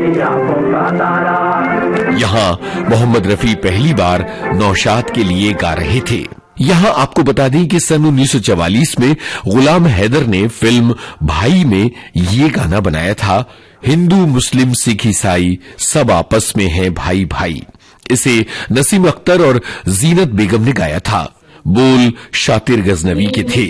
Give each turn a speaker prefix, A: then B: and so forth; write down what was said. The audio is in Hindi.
A: यहाँ मोहम्मद रफी पहली बार नौशाद के लिए गा रहे थे। यहाँ आपको बता दें कि सन 1944 में गुलाम हैदर ने फिल्म भाई में ये गाना बनाया था, हिंदू मुस्लिम सिख ईसाई सब आपस में हैं भाई भाई। इसे नसीम अख्तर और जीनत बेगम ने गाया था। बोल शातिर गजनवी के थे।